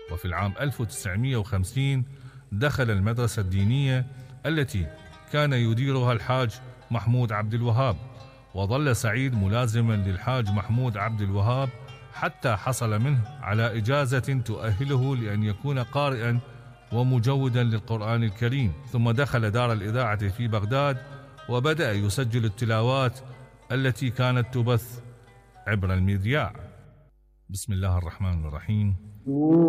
وفي العام 1950 دخل المدرسة الدينية التي كان يديرها الحاج محمود عبد الوهاب، وظل سعيد ملازما للحاج محمود عبد الوهاب حتى حصل منه على إجازة تؤهله لأن يكون قارئا ومجودا للقرآن الكريم. ثم دخل دار الإذاعة في بغداد وبدأ يسجل التلاوات التي كانت تبث عبر المذياع. بسم الله الرحمن الرحيم.